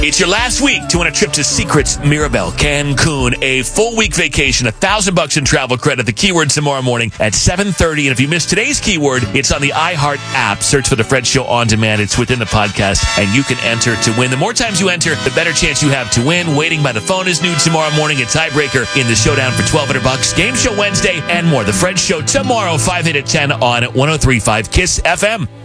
It's your last week to win a trip to Secrets Mirabel, Cancun. A full week vacation, $1,000 in travel credit. The keyword tomorrow morning at 7:30. And if you missed today's keyword, it's on the iHeart app. Search for The Fred Show On Demand. It's within the podcast, and you can enter to win. The more times you enter, the better chance you have to win. Waiting by the phone is new tomorrow morning. A tiebreaker in the showdown for $1,200. Game show Wednesday and more. The Fred Show tomorrow, 5 8 at 10 on 103.5 KISS FM.